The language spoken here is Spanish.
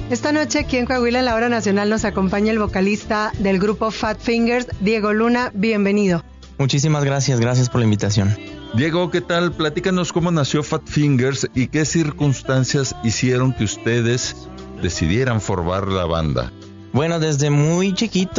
Esta noche aquí en Coahuila, en la Hora Nacional, nos acompaña el vocalista del grupo Fat Fingers, Diego Luna. Bienvenido. Muchísimas gracias por la invitación. Diego, ¿qué tal? Platícanos cómo nació Fat Fingers y qué circunstancias hicieron que ustedes decidieran formar la banda. Bueno, desde muy chiquito